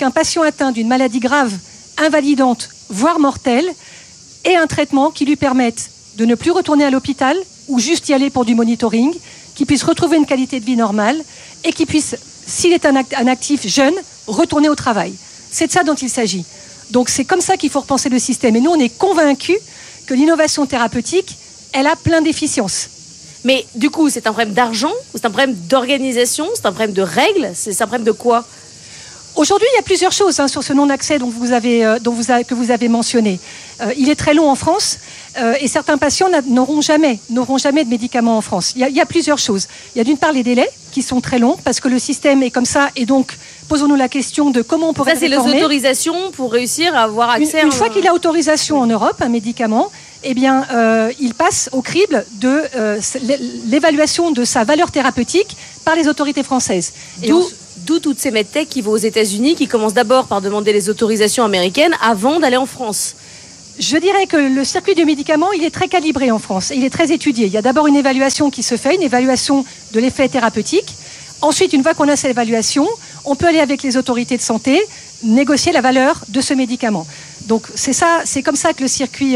qu'un patient atteint d'une maladie grave, invalidante, voire mortelle, ait un traitement qui lui permette de ne plus retourner à l'hôpital ou juste y aller pour du monitoring, qu'il puisse retrouver une qualité de vie normale et qu'il puisse, s'il est un actif jeune, retourner au travail. C'est de ça dont il s'agit. Donc c'est comme ça qu'il faut repenser le système. Et nous, on est convaincus que l'innovation thérapeutique, elle a plein d'efficiences. Mais du coup, c'est un problème d'argent, ou c'est un problème d'organisation, c'est un problème de règles, c'est un problème de quoi ? Aujourd'hui, il y a plusieurs choses sur ce non-accès que vous avez mentionné. Il est très long en France et certains patients n'auront jamais de médicaments en France. Il y a plusieurs choses. Il y a d'une part les délais qui sont très longs parce que le système est comme ça et donc posons-nous la question de comment on pourrait réformer. Ça, c'est les autorisations pour réussir à avoir accès Une fois qu'il a autorisation en Europe, un médicament, eh bien, il passe au crible de l'évaluation de sa valeur thérapeutique par les autorités françaises. D'où toutes ces medtech qui vont aux États-Unis, qui commencent d'abord par demander les autorisations américaines avant d'aller en France. Je dirais que le circuit du médicament, il est très calibré en France. Il est très étudié. Il y a d'abord une évaluation qui se fait, une évaluation de l'effet thérapeutique. Ensuite, une fois qu'on a cette évaluation, on peut aller avec les autorités de santé, négocier la valeur de ce médicament. Donc c'est comme ça que le circuit,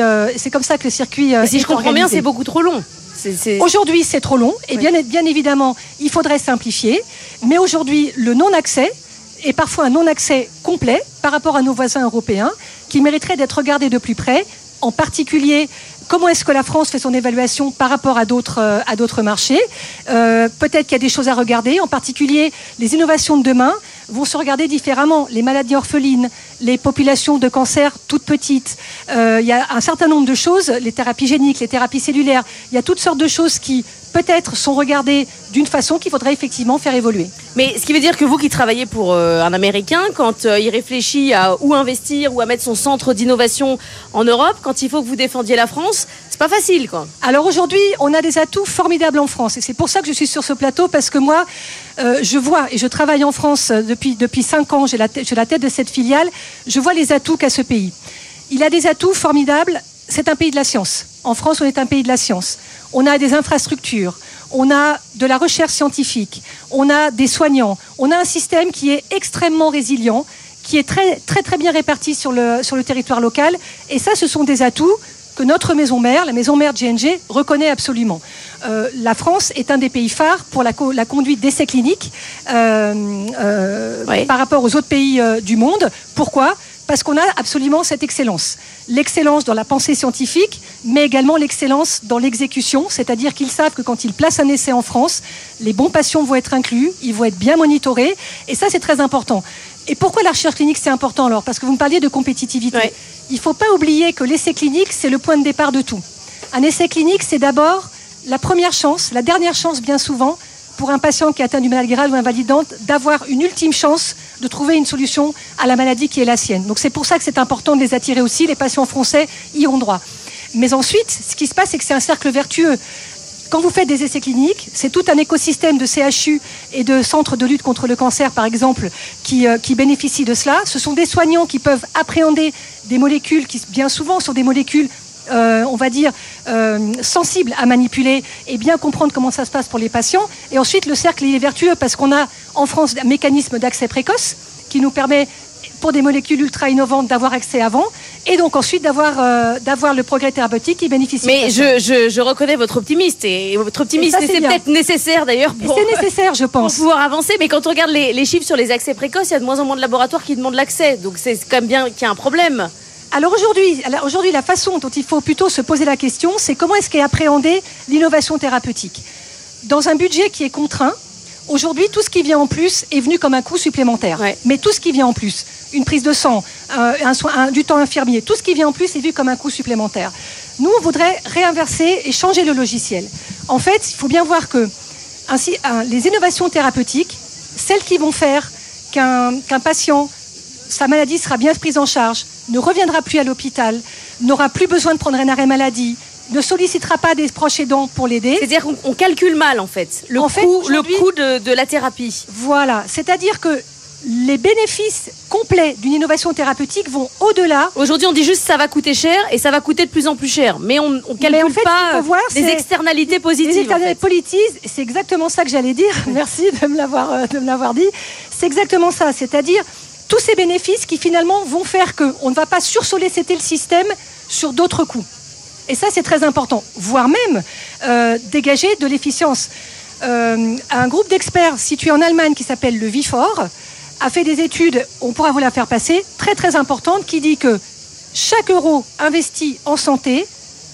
si je comprends bien, c'est beaucoup trop long. Aujourd'hui, c'est trop long et bien évidemment, il faudrait simplifier. Mais aujourd'hui, le non-accès est parfois un non-accès complet par rapport à nos voisins européens qui mériterait d'être regardé de plus près, en particulier comment est-ce que la France fait son évaluation par rapport à d'autres marchés. Peut-être qu'il y a des choses à regarder, en particulier les innovations de demain vont se regarder différemment. Les maladies orphelines, les populations de cancer toutes petites, il y a un certain nombre de choses, les thérapies géniques, les thérapies cellulaires, il y a toutes sortes de choses qui peut-être sont regardées d'une façon qu'il faudrait effectivement faire évoluer. Mais ce qui veut dire que vous qui travaillez pour un Américain, quand il réfléchit à où investir ou à mettre son centre d'innovation en Europe, quand il faut que vous défendiez la France, c'est pas facile, quoi. Alors aujourd'hui, on a des atouts formidables en France et c'est pour ça que je suis sur ce plateau parce que moi, je vois et je travaille en France depuis 5 ans, j'ai la tête de cette filiale, je vois les atouts qu'a ce pays. Il a des atouts formidables, c'est un pays de la science. En France, on est un pays de la science. On a des infrastructures, on a de la recherche scientifique, on a des soignants, on a un système qui est extrêmement résilient, qui est très, très, très bien réparti sur le territoire local. Et ça, ce sont des atouts que notre maison mère, la maison mère de J&J, reconnaît absolument. La France est un des pays phares pour la conduite d'essais cliniques par rapport aux autres pays du monde. Pourquoi ? Parce qu'on a absolument cette excellence. L'excellence dans la pensée scientifique, mais également l'excellence dans l'exécution, c'est-à-dire qu'ils savent que quand ils placent un essai en France, les bons patients vont être inclus, ils vont être bien monitorés, et ça c'est très important. Et pourquoi la recherche clinique c'est important alors ? Parce que vous me parliez de compétitivité. Ouais. Il ne faut pas oublier que l'essai clinique c'est le point de départ de tout. Un essai clinique c'est d'abord la première chance, la dernière chance bien souvent, pour un patient qui est atteint d'une maladie grave ou invalidante, d'avoir une ultime chance de trouver une solution à la maladie qui est la sienne. Donc c'est pour ça que c'est important de les attirer aussi, les patients français y ont droit. Mais ensuite, ce qui se passe, c'est que c'est un cercle vertueux. Quand vous faites des essais cliniques, c'est tout un écosystème de CHU et de centres de lutte contre le cancer, par exemple, qui bénéficient de cela. Ce sont des soignants qui peuvent appréhender des molécules qui, bien souvent, sont des molécules on va dire, sensibles à manipuler et bien comprendre comment ça se passe pour les patients. Et ensuite, le cercle il est vertueux parce qu'on a en France un mécanisme d'accès précoce qui nous permet, pour des molécules ultra innovantes, d'avoir accès avant et donc ensuite d'avoir le progrès thérapeutique qui bénéficie. Mais je reconnais votre optimisme et votre optimisme, c'est peut-être nécessaire d'ailleurs pour, c'est nécessaire, je pense, pour pouvoir avancer. Mais quand on regarde les chiffres sur les accès précoces, il y a de moins en moins de laboratoires qui demandent l'accès. Donc c'est quand même bien qu'il y a un problème. Alors aujourd'hui, la façon dont il faut plutôt se poser la question, c'est comment est-ce qu'est appréhendée l'innovation thérapeutique. Dans un budget qui est contraint, aujourd'hui, tout ce qui vient en plus est venu comme un coût supplémentaire. Ouais. Mais tout ce qui vient en plus, une prise de sang, du temps infirmier, tout ce qui vient en plus est vu comme un coût supplémentaire. Nous, on voudrait réinverser et changer le logiciel. En fait, il faut bien voir que les innovations thérapeutiques, celles qui vont faire qu'un patient, sa maladie sera bien prise en charge, ne reviendra plus à l'hôpital, n'aura plus besoin de prendre un arrêt maladie, ne sollicitera pas des proches aidants pour l'aider. C'est-à-dire qu'on calcule mal en fait le coût de la thérapie. Voilà, c'est-à-dire que les bénéfices complets d'une innovation thérapeutique vont au-delà. Aujourd'hui, on dit juste ça va coûter cher et ça va coûter de plus en plus cher. Mais on ne calcule pas les externalités positives. Les externalités positives, c'est exactement ça que j'allais dire. Merci de me l'avoir dit. C'est exactement ça, c'est-à-dire tous ces bénéfices qui finalement vont faire qu'on ne va pas sursolliciter le système sur d'autres coûts. Et ça, c'est très important, voire même dégager de l'efficience. Un groupe d'experts situé en Allemagne qui s'appelle le Vifor a fait des études, on pourra vous la faire passer, très très importantes, qui dit que chaque euro investi en santé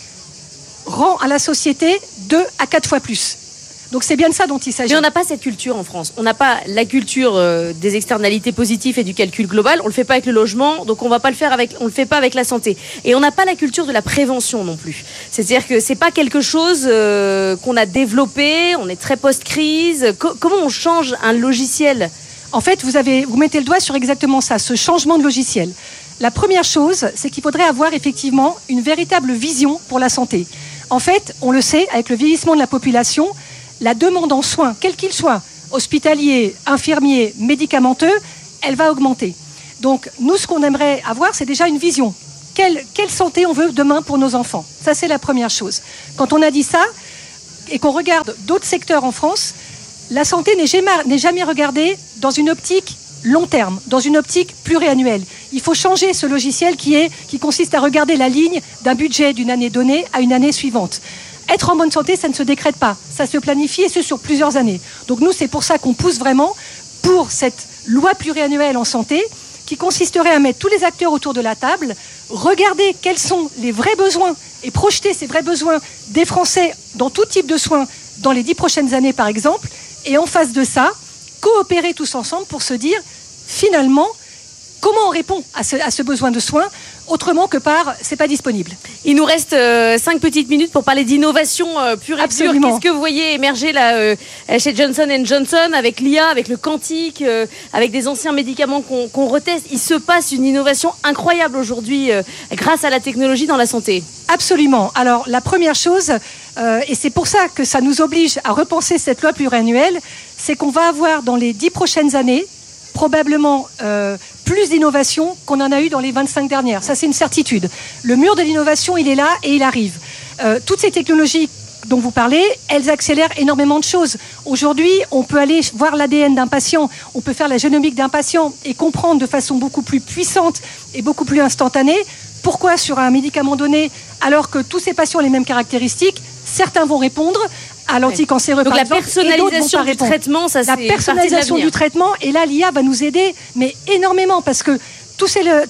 rend à la société 2 à 4 fois plus. Donc c'est bien de ça dont il s'agit. Mais on n'a pas cette culture en France. On n'a pas la culture des externalités positives et du calcul global. On le fait pas avec le logement, donc on le fait pas avec la santé. Et on n'a pas la culture de la prévention non plus. C'est-à-dire que c'est pas quelque chose qu'on a développé. On est très post-crise. Comment on change un logiciel ? En fait, vous mettez le doigt sur exactement ça, ce changement de logiciel. La première chose, c'est qu'il faudrait avoir effectivement une véritable vision pour la santé. En fait, on le sait, avec le vieillissement de la population, la demande en soins, quel qu'il soit, hospitalier, infirmier, médicamenteux, elle va augmenter. Donc, nous, ce qu'on aimerait avoir, c'est déjà une vision. Quelle santé on veut demain pour nos enfants ? Ça, c'est la première chose. Quand on a dit ça, et qu'on regarde d'autres secteurs en France, la santé n'est jamais regardée dans une optique long terme, dans une optique pluriannuelle. Il faut changer ce logiciel qui consiste à regarder la ligne d'un budget d'une année donnée à une année suivante. Être en bonne santé, ça ne se décrète pas, ça se planifie et ce sur plusieurs années. Donc nous, c'est pour ça qu'on pousse vraiment pour cette loi pluriannuelle en santé qui consisterait à mettre tous les acteurs autour de la table, regarder quels sont les vrais besoins et projeter ces vrais besoins des Français dans tout type de soins dans les 10 prochaines années par exemple, et en face de ça, coopérer tous ensemble pour se dire finalement comment on répond à ce besoin de soins autrement que par c'est pas disponible. Il nous reste 5 petites minutes pour parler d'innovation pure et dure. Qu'est-ce que vous voyez émerger là chez Johnson & Johnson avec l'IA, avec le quantique, avec des anciens médicaments qu'on reteste? Il se passe une innovation incroyable aujourd'hui grâce à la technologie dans la santé. Absolument. Alors la première chose, et c'est pour ça que ça nous oblige à repenser cette loi pluriannuelle, c'est qu'on va avoir dans les 10 prochaines années probablement plus d'innovation qu'on en a eu dans les 25 dernières. Ça, c'est une certitude. Le mur de l'innovation, il est là et il arrive. Toutes ces technologies dont vous parlez, elles accélèrent énormément de choses. Aujourd'hui, on peut aller voir l'ADN d'un patient, on peut faire la génomique d'un patient et comprendre de façon beaucoup plus puissante et beaucoup plus instantanée pourquoi sur un médicament donné, alors que tous ces patients ont les mêmes caractéristiques, certains vont répondre à l'anticancéreux par exemple, donc la personnalisation du traitement, ça c'est la personnalisation du traitement, et là l'IA va nous aider, mais énormément, parce que tous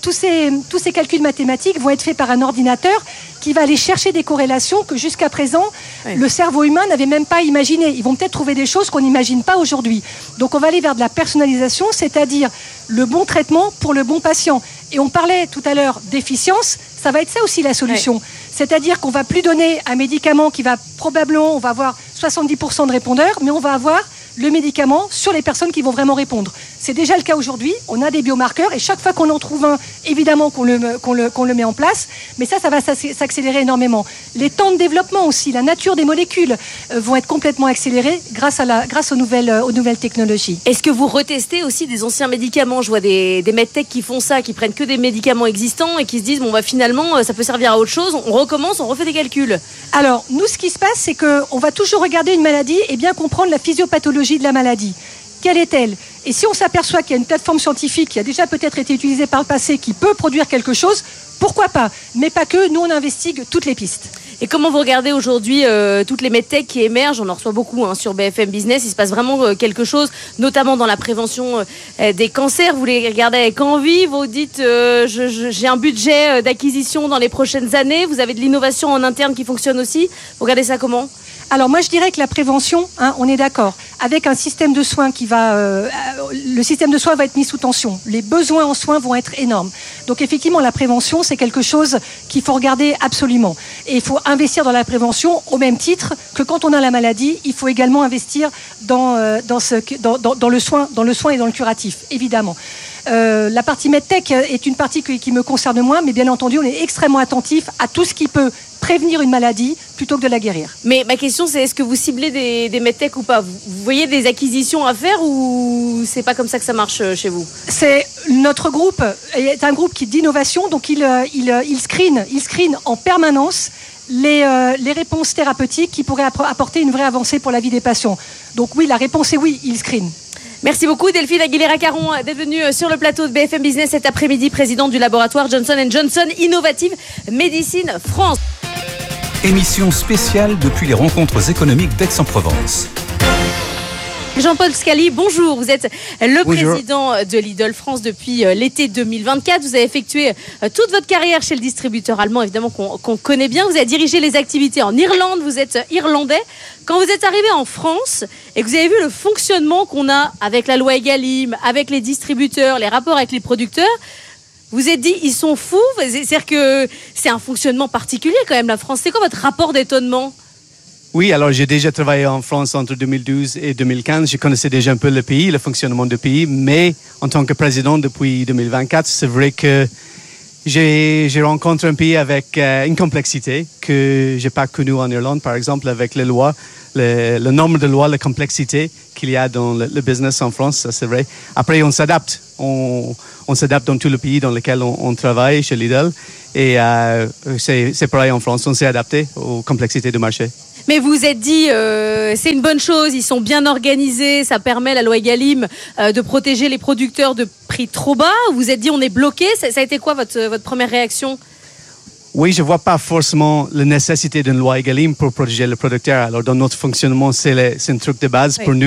ces calculs mathématiques vont être faits par un ordinateur qui va aller chercher des corrélations que jusqu'à présent le cerveau humain n'avait même pas imaginé. Ils vont peut-être trouver des choses qu'on n'imagine pas aujourd'hui. Donc on va aller vers de la personnalisation, c'est-à-dire le bon traitement pour le bon patient. Et on parlait tout à l'heure d'efficience, ça va être ça aussi la solution. C'est-à-dire qu'on va plus donner un médicament qui va probablement, on va avoir 70% de répondeurs, mais on va avoir le médicament sur les personnes qui vont vraiment répondre. C'est déjà le cas aujourd'hui, on a des biomarqueurs et chaque fois qu'on en trouve un, évidemment qu'on le met en place, mais ça va s'accélérer énormément. Les temps de développement aussi, la nature des molécules vont être complètement accélérés grâce aux nouvelles technologies. Est-ce que vous retestez aussi des anciens médicaments ? Je vois des medtech qui font ça, qui prennent que des médicaments existants et qui se disent bon bah finalement ça peut servir à autre chose, on recommence, on refait des calculs. Alors nous, ce qui se passe, c'est qu'on va toujours regarder une maladie et bien comprendre la physiopathologie de la maladie. Quelle est-elle ? Et si on s'aperçoit qu'il y a une plateforme scientifique qui a déjà peut-être été utilisée par le passé, qui peut produire quelque chose, pourquoi pas ? Mais pas que, nous on investigue toutes les pistes. Et comment vous regardez aujourd'hui toutes les medtech qui émergent ? On en reçoit beaucoup sur BFM Business. Il se passe vraiment quelque chose, notamment dans la prévention des cancers. Vous les regardez avec envie. Vous dites j'ai un budget d'acquisition dans les prochaines années. Vous avez de l'innovation en interne qui fonctionne aussi. Vous regardez ça comment ? Alors moi je dirais que la prévention, on est d'accord, avec un système de soins le système de soins va être mis sous tension. Les besoins en soins vont être énormes. Donc effectivement la prévention c'est quelque chose qu'il faut regarder absolument. Et il faut investir dans la prévention au même titre que quand on a la maladie, il faut également investir dans le soin et dans le curatif, évidemment. La partie medtech est une partie qui me concerne moins, mais bien entendu on est extrêmement attentif à tout ce qui peut prévenir une maladie plutôt que de la guérir. Mais ma question c'est, est-ce que vous ciblez des medtech ou pas ? Vous voyez des acquisitions à faire ou c'est pas comme ça que ça marche chez vous ? C'est notre groupe est un groupe d'innovation, donc il screen en permanence les réponses thérapeutiques qui pourraient apporter une vraie avancée pour la vie des patients. Donc oui, la réponse est oui, il screen. Merci beaucoup Delphine Aguilera-Caron d'être venue sur le plateau de BFM Business cet après-midi, présidente du laboratoire Johnson & Johnson Innovative Medicine France. Émission spéciale depuis les rencontres économiques d'Aix-en-Provence. Jean-Paul Scali, bonjour. Vous êtes le Bonjour. président de Lidl France depuis l'été 2024. Vous avez effectué toute votre carrière chez le distributeur allemand, évidemment qu'on connaît bien. Vous avez dirigé les activités en Irlande, vous êtes irlandais. Quand vous êtes arrivé en France et que vous avez vu le fonctionnement qu'on a avec la loi Egalim, avec les distributeurs, les rapports avec les producteurs, vous êtes dit, ils sont fous. C'est-à-dire que c'est un fonctionnement particulier quand même, la France. C'est quoi votre rapport d'étonnement ? Oui, alors j'ai déjà travaillé en France entre 2012 et 2015. Je connaissais déjà un peu le pays, le fonctionnement du pays, mais en tant que président depuis 2024, c'est vrai que j'ai rencontré un pays avec une complexité que j'ai pas connue en Irlande, par exemple, avec les lois, le nombre de lois, la complexité qu'il y a dans le business en France, ça c'est vrai. Après, on s'adapte. On s'adapte dans tout le pays dans lequel on travaille chez Lidl. Et c'est pareil en France, on s'est adapté aux complexités du marché. Mais vous vous êtes dit, c'est une bonne chose, ils sont bien organisés, ça permet, la loi Egalim, de protéger les producteurs de prix trop bas. Vous vous êtes dit, on est bloqué. Ça a été quoi votre première réaction ? Oui, je ne vois pas forcément la nécessité d'une loi Egalim pour protéger le producteur. Alors, dans notre fonctionnement, c'est un truc de base pour nous.